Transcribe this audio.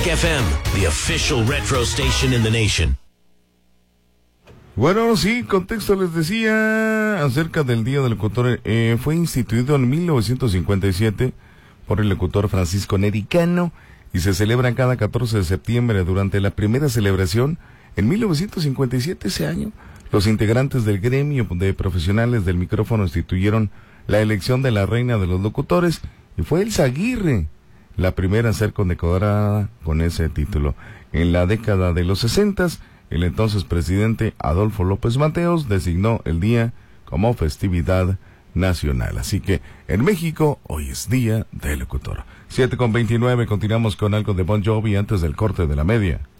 Rock FM, the official retro station in the nation. Bueno, sí, contexto les decía acerca del Día del Locutor. Fue instituido en 1957 por el locutor Francisco Neri Cano y se celebra cada 14 de septiembre. Durante la primera celebración, en 1957, ese año, los integrantes del gremio de profesionales del micrófono instituyeron la elección de la reina de los locutores y fue Elsa Aguirre la primera a ser condecorada con ese título. En la década de los 60, el entonces presidente Adolfo López Mateos designó el día como festividad nacional. Así que en México hoy es Día del Locutor. 7:29, continuamos con algo de Bon Jovi antes del corte de la media.